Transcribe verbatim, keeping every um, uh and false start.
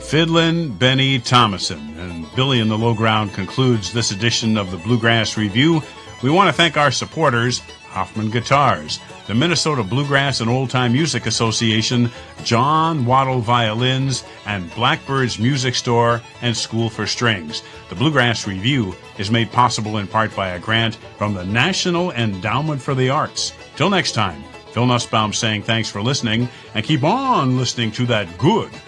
Fiddlin' Benny Thomason. And Billy in the Low Ground concludes this edition of the Bluegrass Review. We want to thank our supporters, Hoffman Guitars, the Minnesota Bluegrass and Old Time Music Association, John Waddle Violins, and Blackbird's Music Store and School for Strings. The Bluegrass Review is made possible in part by a grant from the National Endowment for the Arts. Till next time, Phil Nussbaum saying thanks for listening, and keep on listening to that good